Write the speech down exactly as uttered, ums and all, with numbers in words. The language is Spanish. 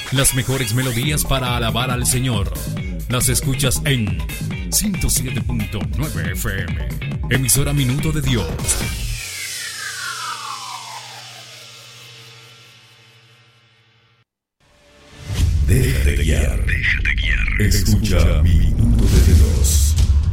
Las mejores melodías para alabar al Señor. Las escuchas en ciento siete punto nueve F M. Emisora Minuto de Dios. Déjate guiar. Déjate guiar. Escucha Minuto de Dios.